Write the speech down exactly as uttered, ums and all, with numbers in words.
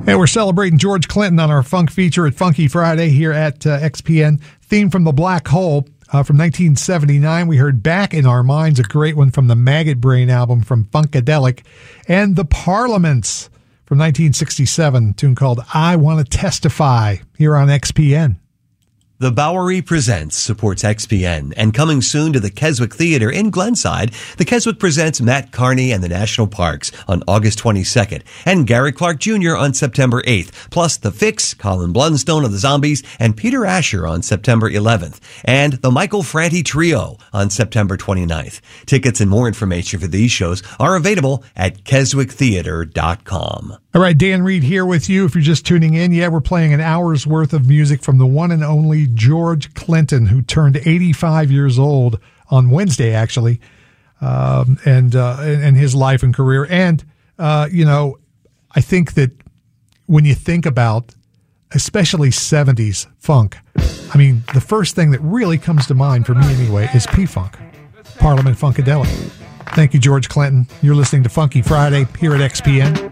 Hey, we're celebrating George Clinton on our funk feature at Funky Friday here at uh, X P N. Theme from The Black Hole uh, from nineteen seventy-nine. We heard Back in Our Minds, a great one from the Maggot Brain album from Funkadelic. And The Parliaments from nineteen sixty-seven, a tune called I Want to Testify here on X P N. The Bowery Presents supports X P N, and coming soon to the Keswick Theater in Glenside, the Keswick presents Matt Carney and the National Parks on August twenty-second, and Gary Clark Junior on September eighth, plus The Fix, Colin Blunstone of the Zombies, and Peter Asher on September eleventh, and the Michael Franti Trio on September twenty-ninth. Tickets and more information for these shows are available at keswick theater dot com. All right, Dan Reed here with you. If you're just tuning in, yeah, we're playing an hour's worth of music from the one and only George Clinton, who turned eighty-five years old on Wednesday, actually, um, and, uh, and his life and career. And, uh, you know, I think that when you think about especially seventies funk, I mean, the first thing that really comes to mind for me anyway is P-Funk, Parliament Funkadelic. Thank you, George Clinton. You're listening to Funky Friday here at X P N.